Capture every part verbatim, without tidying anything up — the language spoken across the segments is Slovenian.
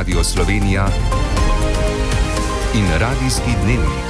Radio Slovenija in Radijski dnevnik.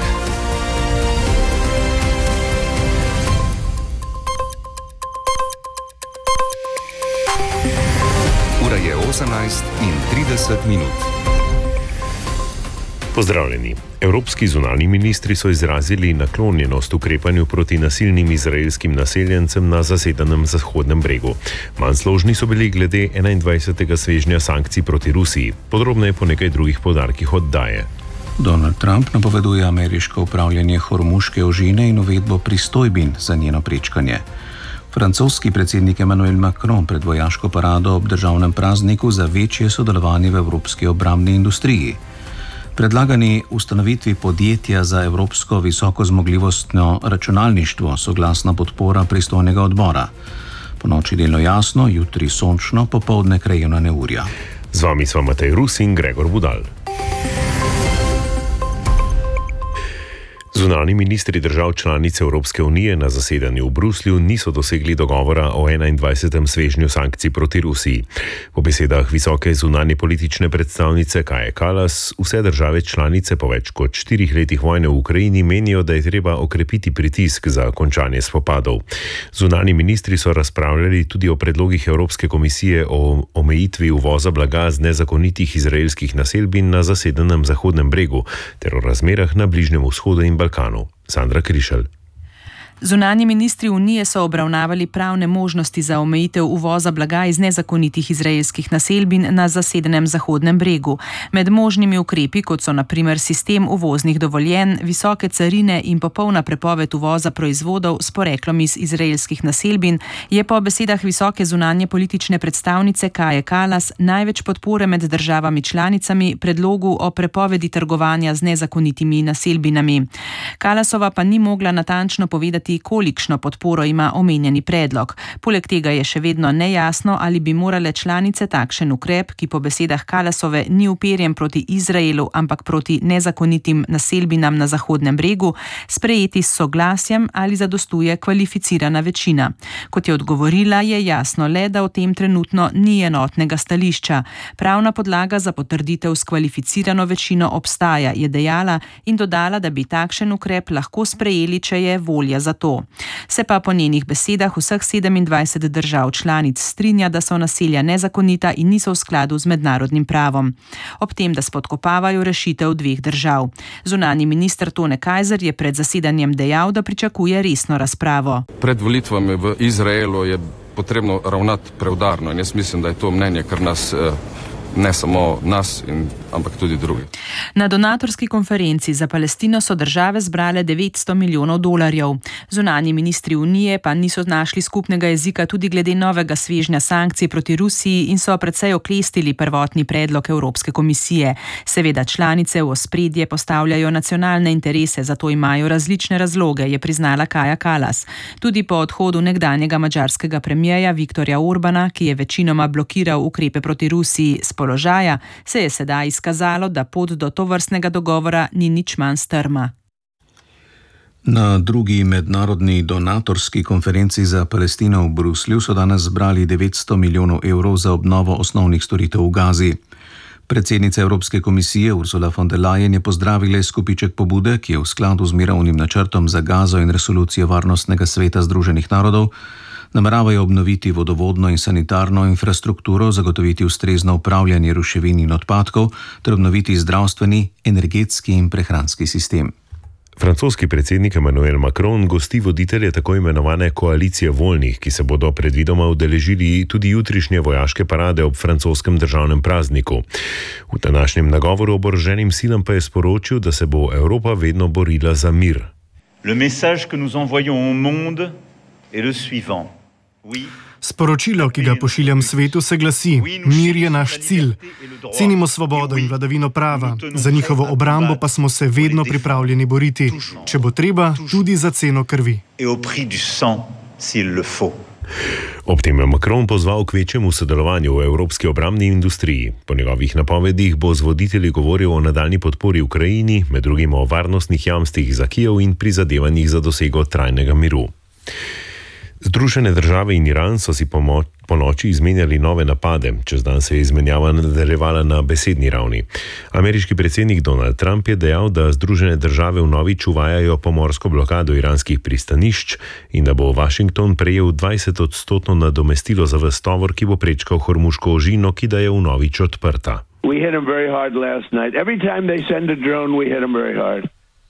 Ura je osemnajst in trideset minut. Pozdravljeni. Evropski zunanji ministri so izrazili naklonjenost ukrepanju proti nasilnim izraelskim naseljencem na zasedenem Zahodnem bregu. Manj složni so bili glede enaindvajsetega svežnja sankcij proti Rusiji. Podrobneje po nekaj drugih poudarkih oddaje. Donald Trump napoveduje ameriško upravljanje Hormuške ožine in uvedbo pristojbin za njeno prečkanje. Francoski predsednik Emmanuel Macron pred vojaško parado ob državnem prazniku za večje sodelovanje v evropski obrambni industriji. Predlagani ustanovitvi podjetja za evropsko visokozmogljivostno računalništvo soglasna podpora pristojnega odbora. Ponoči delno jasno, jutri sončno, popoldne krajevna neurja. Z vami sva Matej Rus in Gregor Budal. Zunanji ministri držav članic Evropske unije na zasedanju v Bruslju niso dosegli dogovora o enaindvajsetem svežnju sankcij proti Rusiji. Po besedah visoke zunanje politične predstavnice Kaje Kallas, vse države članice po več kot štirih letih vojne v Ukrajini menijo, da je treba okrepiti pritisk za končanje spopadov. Zunanji ministri so razpravljali tudi o predlogih Evropske komisije o omejitvi uvoza blaga z nezakonitih izraelskih naselbin na zasedenem Zahodnem bregu ter o razmerah na Bližnjem vzhodu in Balkanu. Sandra Krišelj. Zunanji ministri Unije so obravnavali pravne možnosti za omejitev uvoza blaga iz nezakonitih izraelskih naselbin na zasedenem Zahodnem bregu. Med možnimi ukrepi, kot so na primer sistem uvoznih dovoljenj, visoke carine in popolna prepoved uvoza proizvodov s poreklom iz izraelskih naselbin, je po besedah visoke zunanje politične predstavnice Kaje Kallas največ podpore med državami članicami predlogu o prepovedi trgovanja z nezakonitimi naselbinami. Kallasova pa ni mogla natančno povedati, kolikšno podporo ima omenjeni predlog. Poleg tega je še vedno nejasno, ali bi morale članice takšen ukrep, ki po besedah Kallasove ni uperjen proti Izraelu, ampak proti nezakonitim naselbinam na Zahodnem bregu, sprejeti s soglasjem ali zadostuje kvalificirana večina. Kot je odgovorila, je jasno le, da v tem trenutno ni enotnega stališča. Pravna podlaga za potrditev s kvalificirano večino obstaja, je dejala in dodala, da bi takšen ukrep lahko sprejeli, če je volja za to. Se pa po njenih besedah vseh sedemindvajset držav članic strinja, da so naselja nezakonita in niso v skladu z mednarodnim pravom. Ob tem, da spodkopavajo rešitev dveh držav. Zunanji minister Tone Kajzer je pred zasedanjem dejal, da pričakuje resno razpravo. Pred volitvami v Izraelu je potrebno ravnati preudarno in jaz mislim, da je to mnenje, kar nas ne samo nas, in, ampak tudi drugi. Na donatorski konferenci za Palestino so države zbrale devetsto milijonov dolarjev. Zunanji ministri Unije pa niso našli skupnega jezika tudi glede novega svežnja sankcij proti Rusiji in so precej oklestili prvotni predlog Evropske komisije. Seveda članice v ospredje postavljajo nacionalne interese, zato imajo različne razloge, je priznala Kaja Kallas. Tudi po odhodu nekdanjega madžarskega premierja Viktorja Orbana, ki je večinoma blokiral ukrepe proti Rusiji s položaja, se je sedaj izkazalo, da pot do tovrstnega dogovora ni nič manj strma. Na drugi mednarodni donatorski konferenci za Palestino v Bruslju so danes zbrali devetsto milijonov evrov za obnovo osnovnih storitev v Gazi. Predsednica Evropske komisije Ursula von der Leyen je pozdravila skupiček pobude, ki je v skladu z mirovnim načrtom za Gazo in resolucijo Varnostnega sveta Združenih narodov, nameravajo obnoviti vodovodno in sanitarno infrastrukturo, zagotoviti ustrezno upravljanje ruševin in odpadkov ter obnoviti zdravstveni, energetski in prehranski sistem. Francoski predsednik Emmanuel Macron gosti voditelje tako imenovane koalicije voljnih, ki se bodo predvidoma udeležili tudi jutrišnje vojaške parade ob francoskem državnem prazniku. V današnjem nagovoru oboroženim silam pa je sporočil, da se bo Evropa vedno borila za mir. Le message que nous envoyons au monde est le suivant. Sporočilo, ki ga pošiljam svetu, se glasi: mir je naš cilj. Cenimo svobodo in vladavino prava, za njihovo obrambo pa smo se vedno pripravljeni boriti, če bo treba, tudi za ceno krvi. Ob tem je Macron pozval k večjemu sodelovanju v evropski obrambni industriji. Po njegovih napovedih bo z voditelji govoril o nadaljnji podpori Ukrajini, med drugim o varnostnih jamstvih za Kijev in prizadevanjih za dosego trajnega miru. Združene države in Iran so si pomo- po noči izmenjali nove napade, čez dan se je izmenjava nadaljevala na besedni ravni. Ameriški predsednik Donald Trump je dejal, da Združene države vnovič uvajajo pomorsko blokado iranskih pristanišč in da bo Washington prejel dvajset odstotno nadomestilo za ves tovor, ki bo prečkal Hormuško ožino, ki da je vnovič odprta. We hit them very hard last night. Every time they send a drone, we hit them very hard.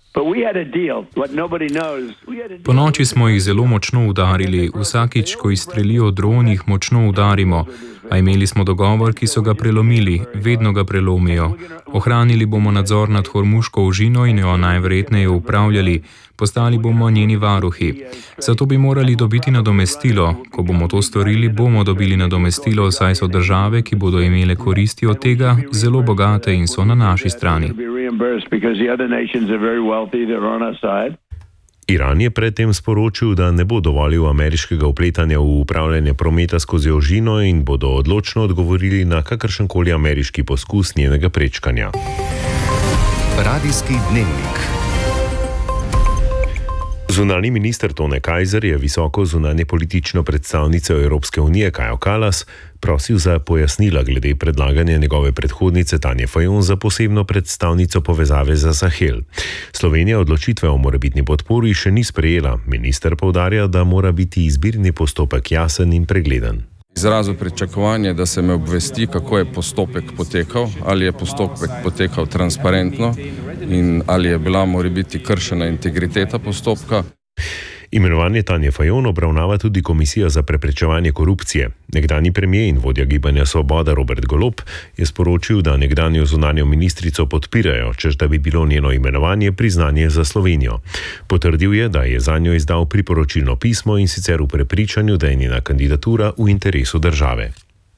Po noči smo jih zelo močno udarili, vsakič, ko izstrelijo dron, jih močno udarimo, a imeli smo dogovor, ki so ga prelomili, vedno ga prelomijo. Ohranili bomo nadzor nad Hormuško ožino in jo najverjetneje upravljali, postali bomo njeni varuhi. Zato bi morali dobiti nadomestilo. Ko bomo to storili, bomo dobili nadomestilo, saj so države, ki bodo imele koristi od tega, zelo bogate in so na naši strani. Iran je predtem sporočil, da ne bo dovolil ameriškega vpletanja v upravljanje prometa skozi ožino in bodo odločno odgovorili na kakršenkoli ameriški poskus njenega prečkanja. Radijski dnevnik. Zunanji minister Tone Kajzer je visoko zunanje politično predstavnico Evropske unije Kajo Kallas prosil za pojasnila glede predlaganja njegove predhodnice Tanje Fajon za posebno predstavnico povezave za Sahel. Slovenija odločitve o morebitni podpori še ni sprejela. Minister poudarja, da mora biti izbirni postopek jasen in pregleden. Izrazil pričakovanje, da se me obvesti, kako je postopek potekal, ali je postopek potekal transparentno in ali je bila morebiti kršena integriteta postopka. Imenovanje Tanje Fajon obravnava tudi Komisija za preprečevanje korupcije. Nekdanji premier in vodja Gibanja Svoboda Robert Golob je sporočil, da nekdanjo zunanjo ministrico podpirajo, češ da bi bilo njeno imenovanje priznanje za Slovenijo. Potrdil je, da je zanjo izdal priporočilno pismo in sicer v prepričanju, da je njena kandidatura v interesu države.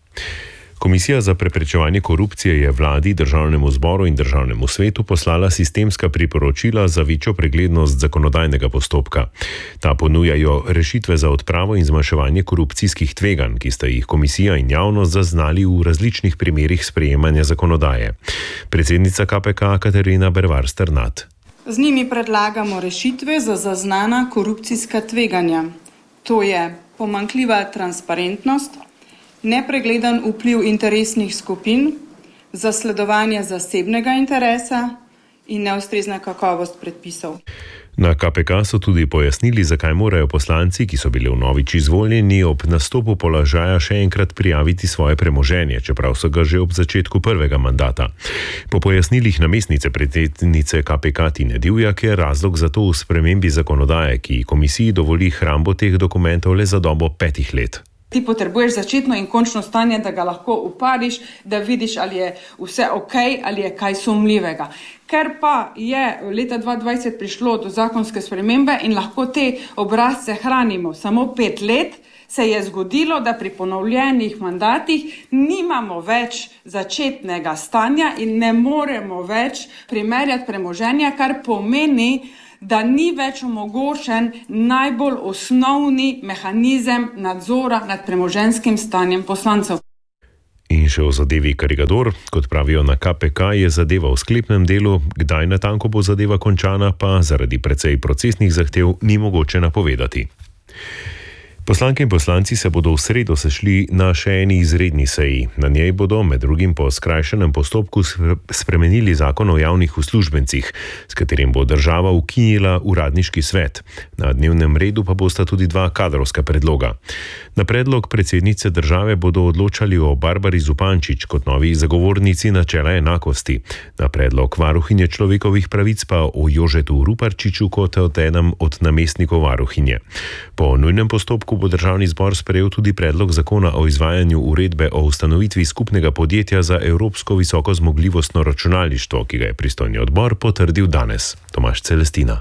Komisija za preprečevanje korupcije je vladi, državnemu zboru in državnemu svetu poslala sistemska priporočila za večjo preglednost zakonodajnega postopka. Ta ponujajo rešitve za odpravo in zmanjševanje korupcijskih tveganj, ki sta jih komisija in javnost zaznali v različnih primerih sprejemanja zakonodaje. Predsednica K P K Katarina Bervar Sternat. Z njimi predlagamo rešitve za zaznana korupcijska tveganja. To je pomanjkljiva transparentnost, nepregleden vpliv interesnih skupin, zasledovanje zasebnega interesa in neustrezna kakovost predpisov. Na K P K so tudi pojasnili, zakaj morajo poslanci, ki so bili vnovič izvoljeni, ob nastopu položaja še enkrat prijaviti svoje premoženje, čeprav so ga že ob začetku prvega mandata. Po pojasnilih namestnice predsednice K P K Tine Divjak je razlog za to v spremembi zakonodaje, ki komisiji dovoli hrambo teh dokumentov le za dobo petih let. Ti potrebuješ začetno in končno stanje, da ga lahko upariš, da vidiš, ali je vse ok, ali je kaj sumljivega. Ker pa je leta dva tisoč dvajset prišlo do zakonske spremembe in lahko te obrazce hranimo samo pet let, se je zgodilo, da pri ponovljenih mandatih nimamo več začetnega stanja in ne moremo več primerjati premoženja, kar pomeni, da ni več omogočen najbolj osnovni mehanizem nadzora nad premoženjskim stanjem poslancev. In še o zadevi Karigador, kot pravijo na K P K, je zadeva v sklepnem delu, kdaj natanko bo zadeva končana, pa zaradi precej procesnih zahtev ni mogoče napovedati. Poslanke in poslanci se bodo v sredo sešli na še eni izredni seji. Na njej bodo med drugim po skrajšanem postopku spremenili zakon o javnih uslužbencih, s katerim bo država ukinila uradniški svet. Na dnevnem redu pa bosta tudi dva kadrovska predloga. Na predlog predsednice države bodo odločali o Barbari Zupančič kot novi zagovornici načela enakosti. Na predlog varuhinje človekovih pravic pa o Jožetu Ruparčiču kot od enem od namestnikov varuhinje. Po nujnem postopku bo državni zbor sprejel tudi predlog zakona o izvajanju uredbe o ustanovitvi skupnega podjetja za evropsko visoko zmogljivostno računalništvo, ki ga je pristojni odbor potrdil danes. Tomaž Celestina.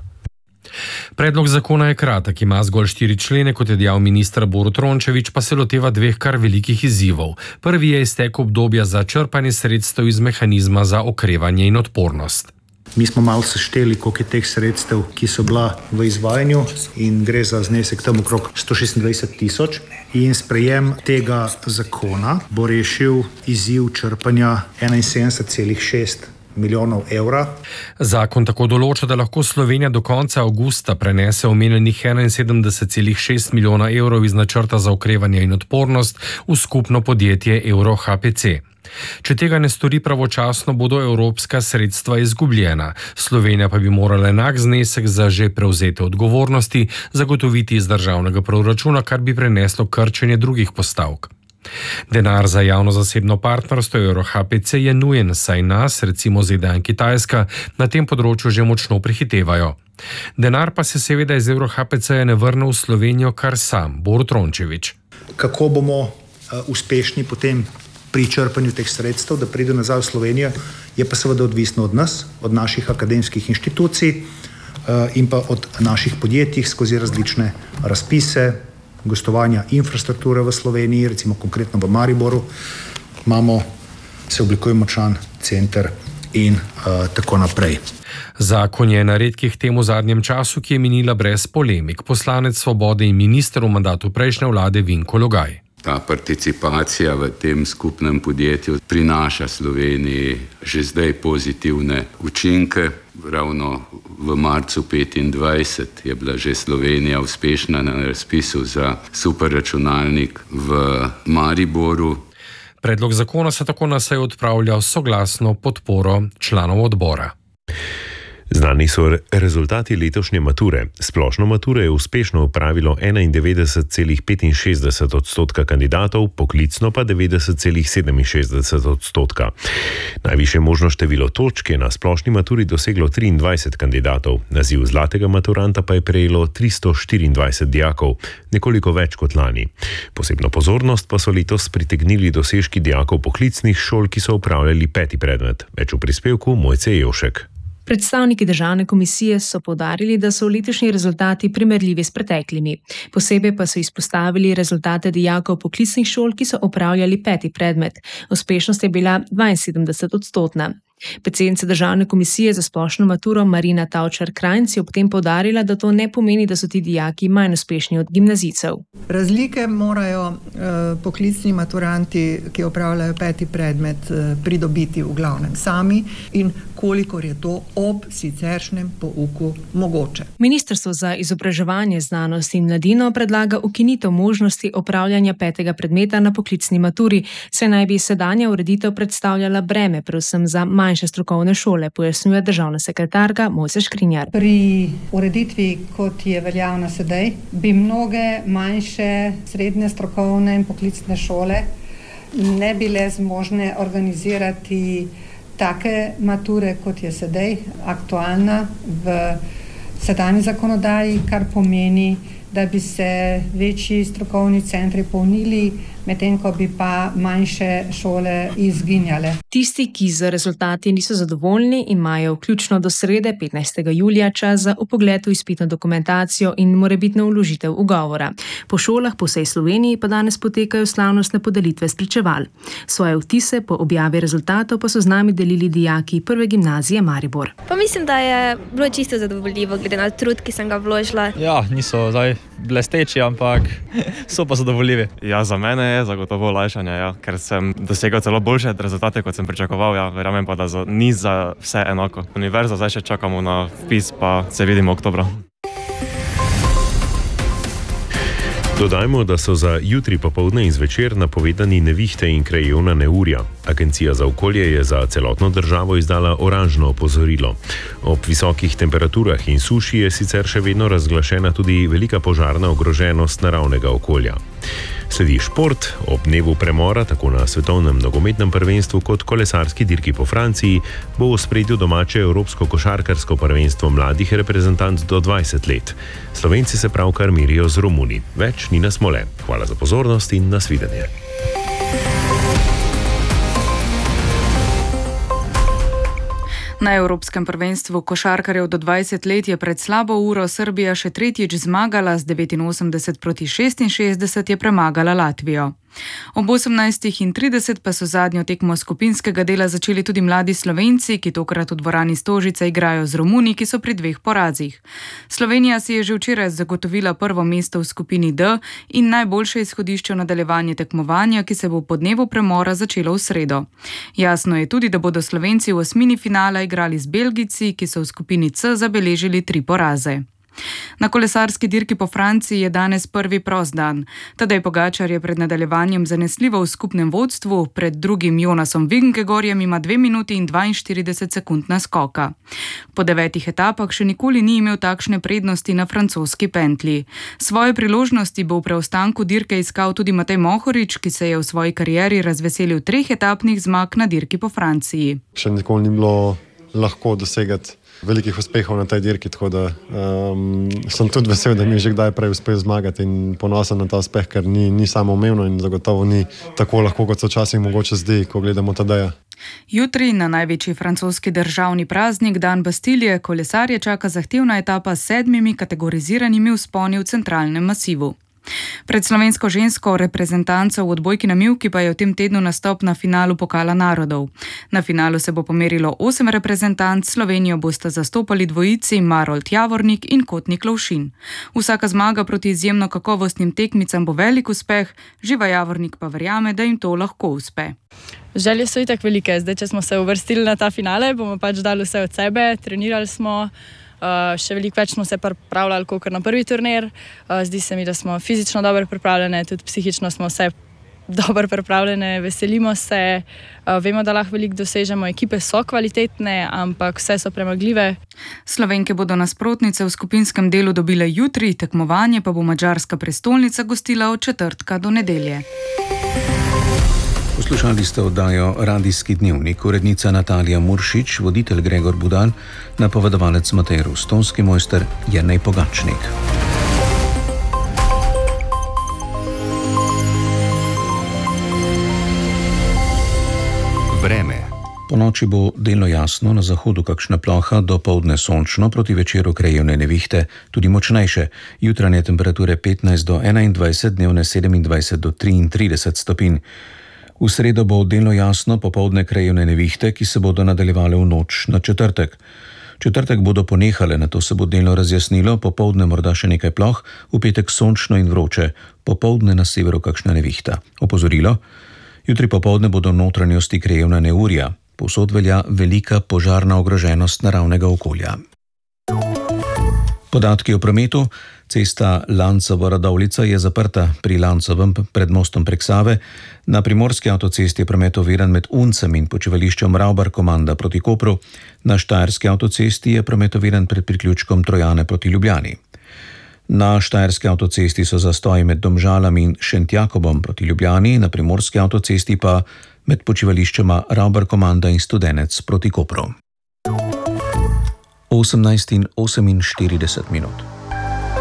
Predlog zakona je kratek, ima zgolj štiri člene, kot je dejal minister Borut Rončević, pa se loteva dveh kar velikih izzivov. Prvi je iztek obdobja za črpanje sredstev iz mehanizma za okrevanje in odpornost. Mi smo malo sešteli, koliko je teh sredstev, ki so bila v izvajanju, in gre za znesek tam okrog sto šestindvajset tisoč. In sprejem tega zakona bo rešil izziv črpanja enainsedemdeset celih šest milijonov evra. Zakon tako določa, da lahko Slovenija do konca avgusta prenese omenjenih enainsedemdeset celih šest milijona evrov iz načrta za okrevanje in odpornost v skupno podjetje Euro H P C. Če tega ne stori pravočasno, bodo evropska sredstva izgubljena. Slovenija pa bi morala enak znesek za že prevzete odgovornosti zagotoviti iz državnega proračuna, kar bi preneslo krčenje drugih postavk. Denar za javno-zasebno partnerstvo Euro H P C je nujen, saj nas, recimo Z D A in Kitajska, na tem področju že močno prehitevajo. Denar pa se seveda iz Euro H P C ne vrne v Slovenijo kar sam, Borut Rončević. Kako bomo uh, uspešni potem pri črpanju teh sredstev, da pride nazaj v Slovenijo, je pa seveda odvisno od nas, od naših akademskih inštitucij uh, in pa od naših podjetij skozi različne razpise, gostovanja infrastrukture v Sloveniji, recimo konkretno v Mariboru, imamo, se oblikuje močan center in uh, tako naprej. Zakon je na redkih tem v zadnjem času, ki je minila brez polemik. Poslanec Svobode in minister v mandatu prejšnje vlade Vinko Logaj. Ta participacija v tem skupnem podjetju prinaša Sloveniji že zdaj pozitivne učinke. Ravno v marcu petindvajset je bila že Slovenija uspešna na razpisu za superračunalnik v Mariboru. Predlog zakona se tako na seji odpravlja s soglasno podporo članov odbora. Znani so rezultati letošnje mature. Splošno maturo je uspešno opravilo enaindevetdeset celih petinšestdeset odstotka kandidatov, poklicno pa devetdeset celih sedeminšestdeset odstotka. Najvišje možno število točk je na splošni maturi doseglo triindvajset kandidatov, naziv zlatega maturanta pa je prejelo tristo štiriindvajset dijakov, nekoliko več kot lani. Posebno pozornost pa so letos pritegnili dosežki dijakov poklicnih šol, ki so opravljali peti predmet. Več v prispevku Mojce Jevšek. Predstavniki državne komisije so poudarili, da so letošnji rezultati primerljivi s preteklimi. Posebej pa so izpostavili rezultate dijakov poklicnih šol, ki so opravljali peti predmet. Uspešnost je bila dvainsedemdeset odstotna. Predsednica državne komisije za splošno maturo Marina Tavčar-Krajnc je ob tem poudarila, da to ne pomeni, da so ti dijaki manj uspešni od gimnazijcev. Razlike morajo eh, poklicni maturanti, ki opravljajo peti predmet, eh, pridobiti v glavnem sami in kolikor je to ob siceršnjem pouku mogoče. Ministrstvo za izobraževanje, znanost in mladino predlaga ukinitev možnosti opravljanja petega predmeta na poklicni maturi, saj naj bi sedanja ureditev predstavljala breme predvsem za manjše strokovne šole, pojasnjuje državna sekretarka Mojca Škrinjar. Pri ureditvi, kot je veljavna sedaj, bi mnoge manjše, srednje strokovne in poklicne šole ne bile zmožne organizirati take mature, kot je sedaj aktualna v sedanji zakonodaji, kar pomeni, da bi se večji strokovni centri polnili, medtem ko bi pa manjše šole izginjale. Tisti, ki z rezultati niso zadovoljni, imajo vključno do srede petnajstega julija čas za vpogled v izpitno dokumentacijo in morebitno vložitev ugovora. Po šolah po vsej Sloveniji pa danes potekajo slavnostne podelitve spričeval. Svoje vtise po objavi rezultatov pa so z nami delili dijaki prve gimnazije Maribor. Pa mislim, da je bilo čisto zadovoljivo, glede na trud, ki sem ga vložila. Ja, niso zdaj blesteči, ampak so pa zadovoljivi. Ja, za mene je zagotovo olajšanje, ja, ker sem dosegel celo boljše rezultate, kot sem pričakoval. Ja, verjamem pa, da za, ni za vse enako. Univerza, zdaj še čakamo na vpis, pa se vidimo oktobra. Dodajmo, da so za jutri popoldne in zvečer napovedani nevihte in krajevna neurja. Agencija za okolje je za celotno državo izdala oranžno opozorilo. Ob visokih temperaturah in suši je sicer še vedno razglašena tudi velika požarna ogroženost naravnega okolja. Sledi šport, ob dnevu premora, tako na svetovnem nogometnem prvenstvu kot kolesarski dirki po Franciji, bo v ospredju domače evropsko košarkarsko prvenstvo mladih reprezentanc do dvajset let. Slovenci se pravkar mirijo z Romuni. Več Nina Smole. Hvala za pozornost in nasvidenje. Na Evropskem prvenstvu košarkarjev do dvajset let je pred slabo uro Srbija še tretjič zmagala, z devetinosemdeset proti šestinšestdeset je premagala Latvijo. Ob osemnajstih in trideset pa so zadnjo tekmo skupinskega dela začeli tudi mladi Slovenci, ki tokrat v dvorani Stožice igrajo z Romuni, ki so pri dveh porazih. Slovenija si je že včeraj zagotovila prvo mesto v skupini D in najboljše izhodišče v nadaljevanje tekmovanja, ki se bo po dnevu premora začelo v sredo. Jasno je tudi, da bodo Slovenci v osmini finala igrali z Belgijci, ki so v skupini C zabeležili tri poraze. Na kolesarski dirki po Franciji je danes prvi prost dan. Tadej Pogačar je pred nadaljevanjem zanesljivo v skupnem vodstvu, pred drugim Jonasom Vingegaardom ima dve minuti in dvainštirideset sekund naskoka. Po devetih etapah še nikoli ni imel takšne prednosti na francoski pentlji. Svoje priložnosti bo v preostanku dirke iskal tudi Matej Mohorič, ki se je v svoji karieri razveselil treh etapnih zmag na dirki po Franciji. Še nikoli ni bilo lahko dosegati velikih uspehov na tej dirki, tako da um, sem tudi vesel, da mi je že kdaj prej uspel zmagati in ponosen na ta uspeh, ker ni, ni samoumevno in zagotovo ni tako lahko, kot se včasih mogoče zdi, ko gledamo Tadeja. Jutri na največji francoski državni praznik, dan Bastilje, kolesarje čaka zahtevna etapa s sedmimi kategoriziranimi vzponi v centralnem masivu. Pred slovensko žensko reprezentanco v odbojki na mivki pa je v tem tednu nastop na finalu Pokala narodov. Na finalu se bo pomerilo osem reprezentanc, Slovenijo bosta zastopali dvojici Marolt Javornik in Kotnik Lovšin. Vsaka zmaga proti izjemno kakovostnim tekmicam bo velik uspeh, Živa Javornik pa verjame, da jim to lahko uspe. Želje so itak velike, zdaj če smo se uvrstili na ta finale, bomo pač dali vse od sebe, trenirali smo. Uh, še veliko več smo se pripravljali kot na prvi turnir. Uh, zdi se mi, da smo fizično dobro pripravljene, tudi psihično smo vse dobro pripravljene, veselimo se, uh, vemo, da lahko veliko dosežemo, ekipe so kvalitetne, ampak vse so premagljive. Slovenke bodo nasprotnice v skupinskem delu dobile jutri, tekmovanje pa bo madžarska prestolnica gostila od četrtka do nedelje. Poslušali ste oddajo Radijski dnevnik, urednica Natalija Muršič, voditelj Gregor Budal, napovedovalec Matej Rus, tonski mojster Jernej Pogačnik. Vreme. Po noči bo delno jasno, na zahodu kakšna ploha, dopoldne sončno, proti večeru krajevne nevihte, tudi močnejše. Jutranje temperature petnajst do enaindvajset, dnevne sedemindvajset do triintrideset stopinj. V sredo bo delno jasno, popoldne krajevne nevihte, ki se bodo nadaljevale v noč na četrtek. Četrtek bodo ponehale, nato se bo delno razjasnilo, popoldne morda še nekaj ploh, v petek sončno in vroče, popoldne na severu kakšna nevihta. Opozorilo: jutri popoldne bodo notranjosti krajevna neurja, povsod velja velika požarna ogroženost naravnega okolja. Podatki o prometu. Cesta Lancovo-Radovljica je zaprta pri Lancovem pred mostom prek Save. Na primorski avtocesti je promet oviran med Uncem in počivališčem Ravbar-Komanda proti Kopru. Na štajerski avtocesti je promet oviran pred priključkom Trojane proti Ljubljani. Na štajerski avtocesti so zastoji med Domžalami in Šentjakobom proti Ljubljani, na primorski avtocesti pa med počivališčema Ravbar-Komanda in Studenec proti Kopru. osemnajst in oseminštirideset minut.